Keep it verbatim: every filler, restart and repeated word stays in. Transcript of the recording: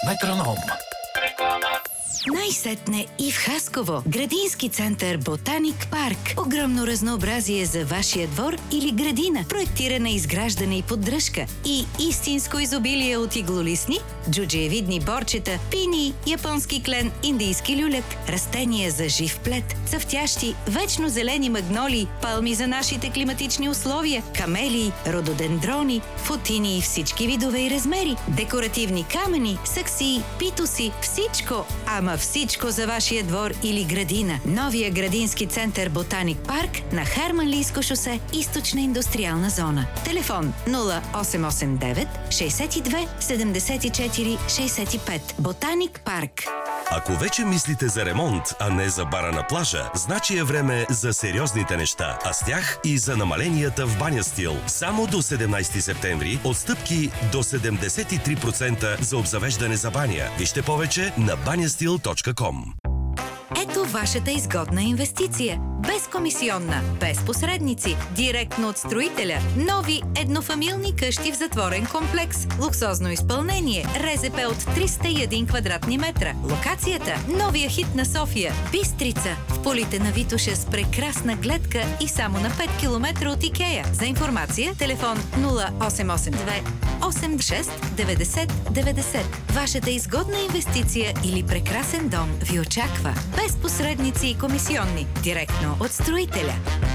Метроном. Най-сетне и в Хасково. Градински център Ботаник парк. Огромно разнообразие за вашия двор или градина. Проектиране, изграждане и поддръжка. И истинско изобилие от иглолистни, джуджиевидни борчета, пини, японски клен, индийски люлек, растения за жив плет, цъфтящи, вечно зелени магнолии, палми за нашите климатични условия, камелии, рододендрони, футини и всички видове и размери, декоративни камъни, саксии, питоси, всичко, ама всичко за вашия двор или градина. Новия градински център Ботаник парк на Харманлийско шосе, източна индустриална зона. Телефон нула осем осем девет шестдесет и две седемдесет и четири шестдесет и пет. Ботаник парк. Ако вече мислите за ремонт, а не за бара на плажа, значи е време за сериозните неща, а с тях и за намаленията в Баня Стил. Само до седемнайсети септември отстъпки до седемдесет и три процента за обзавеждане за баня. Вижте повече на банястил точка ком. Ето вашата изгодна инвестиция. Безкомисионна, без посредници, директно от строителя. Нови еднофамилни къщи в затворен комплекс. Луксозно изпълнение. РЗП от триста и един квадратни метра. Локацията – новия хит на София. Бистрица. В полите на Витоша с прекрасна гледка и само на пет километра от Икея. За информация телефон нула осем осем две осем шест деветдесет деветдесет. Вашата изгодна инвестиция или прекрасен дом ви очаква. Без посредници и комисионни. Директно от строителя.